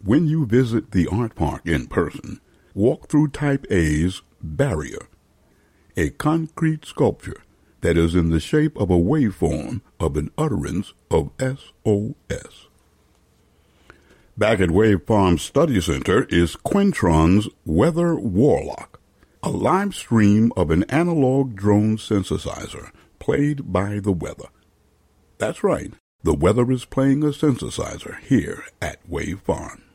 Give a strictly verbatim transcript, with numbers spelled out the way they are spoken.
When you visit the art park in person, walk through Type A's Barrier, a concrete sculpture that is in the shape of a waveform of an utterance of S O S. Back at Wave Farm Study Center is Quintron's Weather Warlock, a live stream of an analog drone synthesizer played by the weather. That's right, the weather is playing a synthesizer here at Wave Farm.